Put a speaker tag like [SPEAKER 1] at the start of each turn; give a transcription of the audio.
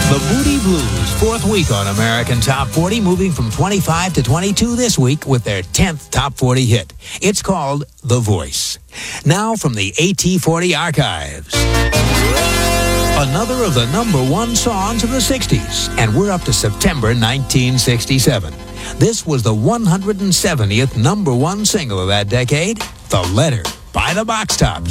[SPEAKER 1] The Moody Blues, fourth week on American Top 40, moving from 25 to 22 this week with their 10th Top 40 hit. It's called The Voice. Now from the AT40 archives. Another of the number one songs of the 60s, and we're up to September 1967. This was the 170th number one single of that decade, The Letter by the Box Tops.